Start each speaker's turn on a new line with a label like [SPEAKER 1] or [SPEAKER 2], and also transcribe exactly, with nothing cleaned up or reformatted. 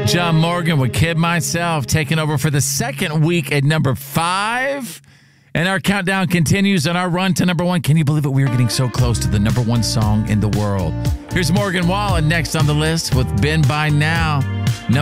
[SPEAKER 1] John Morgan with Kid Myself taking over for the second week at number five. And our countdown continues on our run to number one. Can you believe it? We are getting so close to the number one song in the world. Here's Morgan Wallen next on the list with Been By Now. Number